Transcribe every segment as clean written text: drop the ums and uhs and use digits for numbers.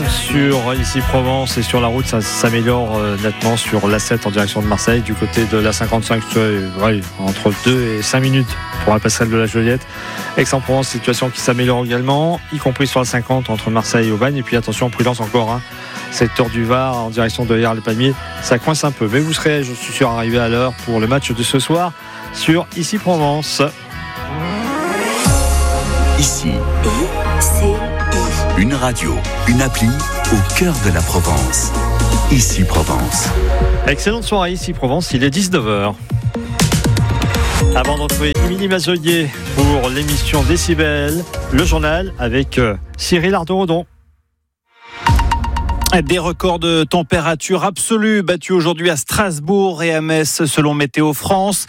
sur ici Provence et sur la route, ça s'améliore nettement sur l'A7 en direction de Marseille. Du côté de l'A55, entre 2 et 5 minutes pour la passerelle de la Joliette. Aix-en-Provence, situation qui s'améliore également, y compris sur la 50 entre Marseille et Aubagne. Et puis attention, prudence encore, secteur du Var en direction de Hyères-les-Palmiers, ça coince un peu. Mais vous serez, je suis sûr, arrivé à l'heure pour le match de ce soir sur ici Provence. Ici, une radio, une appli au cœur de la Provence. Ici Provence. Excellente soirée ici Provence, il est 19h. Avant de retrouver Émilie Mazoyer pour l'émission Décibel, le journal avec Cyril Ardo-Rodon. Des records de température absolue battus aujourd'hui à Strasbourg et à Metz selon Météo France.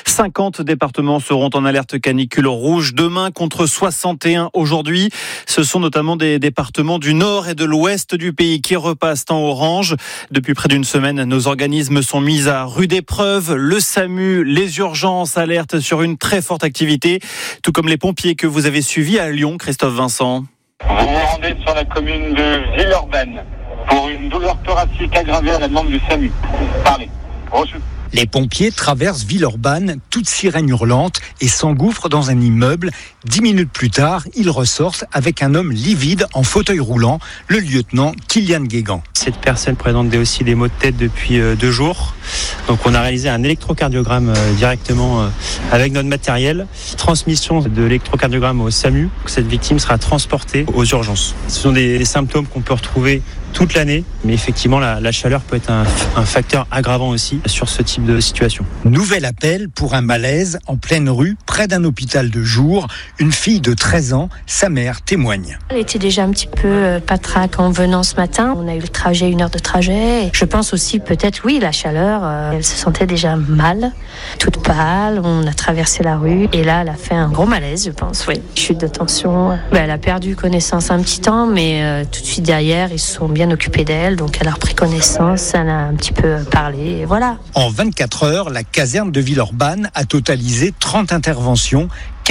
50 départements seront en alerte canicule rouge demain contre 61 aujourd'hui. Ce sont notamment des départements du nord et de l'ouest du pays qui repassent en orange. Depuis près d'une semaine, nos organismes sont mis à rude épreuve. Le SAMU, les urgences alertent sur une très forte activité, tout comme les pompiers que vous avez suivis à Lyon, Christophe Vincent. Vous vous rendez sur la commune de Villeurbanne pour une douleur thoracique aggravée à la demande du SAMU. Parlez. Reçu. Les pompiers traversent Villeurbanne, toute sirène hurlante, et s'engouffrent dans un immeuble. 10 minutes plus tard, ils ressortent avec un homme livide en fauteuil roulant, le lieutenant Kylian Guégan. Cette personne présente aussi des maux de tête depuis 2 jours. Donc on a réalisé un électrocardiogramme directement avec notre matériel. Transmission de l'électrocardiogramme au SAMU. Cette victime sera transportée aux urgences. Ce sont des symptômes qu'on peut retrouver toute l'année, mais effectivement la chaleur peut être un facteur aggravant aussi sur ce type de situation. Nouvel appel pour un malaise en pleine rue, près d'un hôpital de jour. Une fille de 13 ans, sa mère témoigne. Elle était déjà un petit peu patraque en venant ce matin. On a eu le trajet, 1 heure de trajet. Je pense aussi peut-être, la chaleur. Elle se sentait déjà mal, toute pâle. On a traversé la rue et là, elle a fait un gros malaise, je pense. Oui, chute de tension. Elle a perdu connaissance un petit temps, mais tout de suite derrière, ils se sont bien occupés d'elle. Donc elle a repris connaissance, elle a un petit peu parlé et voilà. En 24 heures, la caserne de Villeurbanne a totalisé 30 interventions.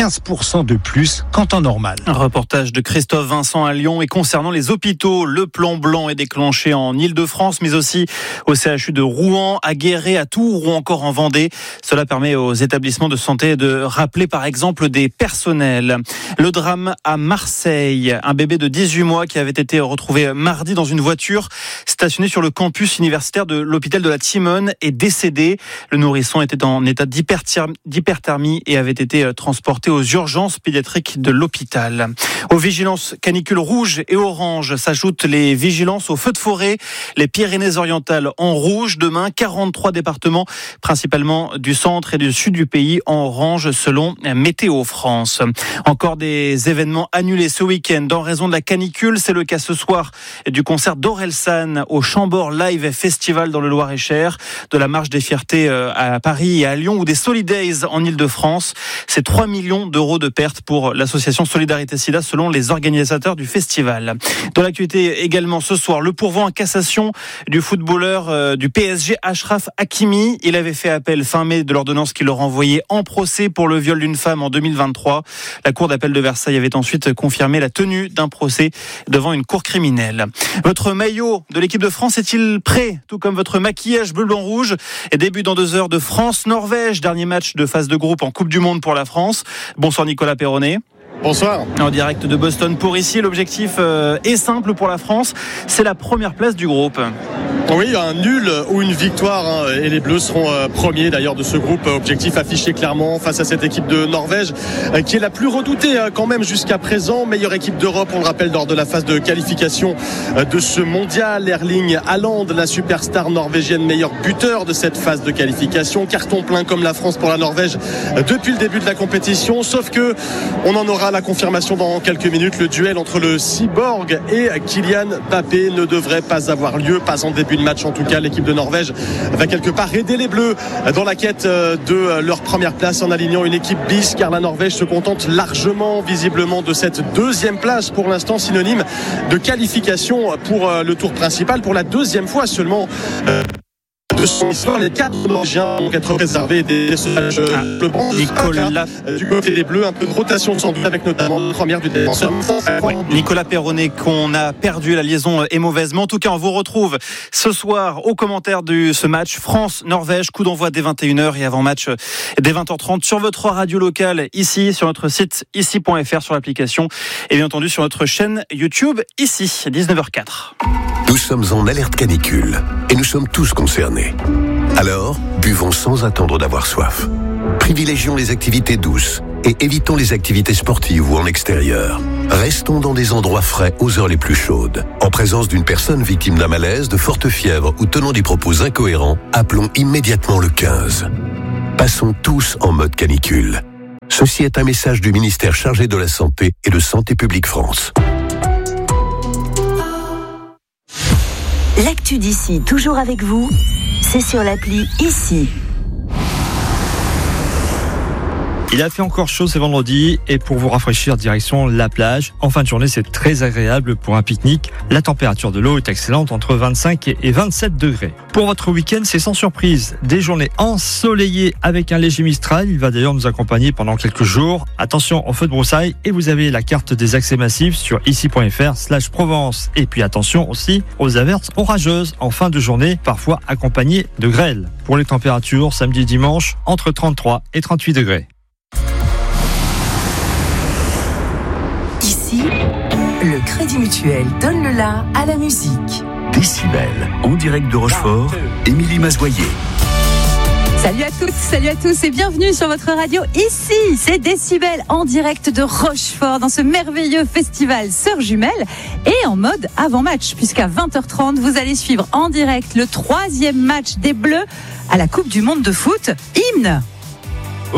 15% de plus qu'en temps normal. Un reportage de Christophe Vincent à Lyon. Et concernant les hôpitaux, le plan blanc est déclenché en Ile-de-France, mais aussi au CHU de Rouen, à Guéret, à Tours ou encore en Vendée. Cela permet aux établissements de santé de rappeler par exemple des personnels. Le drame à Marseille. Un bébé de 18 mois qui avait été retrouvé mardi dans une voiture stationnée sur le campus universitaire de l'hôpital de la Timone est décédé. Le nourrisson était en état d'hyperthermie et avait été transporté aux urgences pédiatriques de l'hôpital. Aux vigilances canicules rouge et orange s'ajoutent les vigilances aux feux de forêt. Les Pyrénées-Orientales en rouge. Demain, 43 départements, principalement du centre et du sud du pays, en orange selon Météo France. Encore des événements annulés ce week-end en raison de la canicule. C'est le cas ce soir du concert d'Orelsan au Chambord Live Festival dans le Loir-et-Cher, de la Marche des Fiertés à Paris et à Lyon ou des Solidays en Ile-de-France. C'est 3 millions d'euros de pertes pour l'association Solidarité Sida selon les organisateurs du festival. Dans l'actualité également ce soir, le pourvoi en cassation du footballeur du PSG Achraf Hakimi. Il avait fait appel fin mai de l'ordonnance qui le renvoyait en procès pour le viol d'une femme en 2023. La cour d'appel de Versailles avait ensuite confirmé la tenue d'un procès devant une cour criminelle. Votre maillot de l'équipe de France est-il prêt? Tout comme votre maquillage bleu, blanc, rouge. Et début dans 2 heures de France-Norvège. Dernier match de phase de groupe en Coupe du Monde pour la France. Bonsoir Nicolas Perronnet. Bonsoir. En direct de Boston pour ici, l'objectif est simple pour la France, c'est la première place du groupe. Oui, un nul ou une victoire et les Bleus seront premiers d'ailleurs de ce groupe. Objectif affiché clairement face à cette équipe de Norvège qui est la plus redoutée quand même jusqu'à présent. Meilleure équipe d'Europe, on le rappelle, lors de la phase de qualification de ce mondial. Erling Haaland, la superstar norvégienne, meilleur buteur de cette phase de qualification. Carton plein comme la France pour la Norvège depuis le début de la compétition. Sauf que on en aura la confirmation dans quelques minutes. Le duel entre le cyborg et Kylian Mbappé ne devrait pas avoir lieu, pas en début de match en tout cas. L'équipe de Norvège va quelque part aider les Bleus dans la quête de leur première place en alignant une équipe bis, car la Norvège se contente largement visiblement de cette 2e place pour l'instant, synonyme de qualification pour le tour principal pour la 2e fois seulement de son histoire. Les 4 Norvégiens vont être préservés des sauvages Nicolas du côté des Bleus, un peu de rotation sans doute avec notamment la première du défenseur. Nicolas Perronnet qu'on a perdu, la liaison est mauvaise, mais en tout cas on vous retrouve ce soir aux commentaires de ce match France-Norvège, coup d'envoi dès 21h et avant match dès 20h30 sur votre radio locale ici, sur notre site ici.fr, sur l'application et bien entendu sur notre chaîne YouTube ici, 19h04. Nous sommes en alerte canicule et nous sommes tous concernés. Alors, buvons sans attendre d'avoir soif. Privilégions les activités douces et évitons les activités sportives ou en extérieur. Restons dans des endroits frais aux heures les plus chaudes. En présence d'une personne victime d'un malaise, de forte fièvre ou tenant des propos incohérents, appelons immédiatement le 15. Passons tous en mode canicule. Ceci est un message du ministère chargé de la Santé et de Santé publique France. L'actu d'ici, toujours avec vous, c'est sur l'appli Ici. Il a fait encore chaud ce vendredi et pour vous rafraîchir, direction la plage. En fin de journée, c'est très agréable pour un pique-nique. La température de l'eau est excellente, entre 25 et 27 degrés. Pour votre week-end, c'est sans surprise. Des journées ensoleillées avec un léger mistral. Il va d'ailleurs nous accompagner pendant quelques jours. Attention aux feux de broussailles et vous avez la carte des accès massifs sur ici.fr/Provence. Et puis attention aussi aux averses orageuses en fin de journée, parfois accompagnées de grêle. Pour les températures, samedi et dimanche, entre 33 et 38 degrés. Ici, le Crédit Mutuel donne le la à la musique. Décibel, en direct de Rochefort, Émilie Mazoyer. Salut à toutes, salut à tous et bienvenue sur votre radio. Ici, c'est Décibel en direct de Rochefort dans ce merveilleux festival Sœurs Jumelles et en mode avant-match puisqu'à 20h30, vous allez suivre en direct le 3e match des Bleus à la Coupe du Monde de foot. Hymne.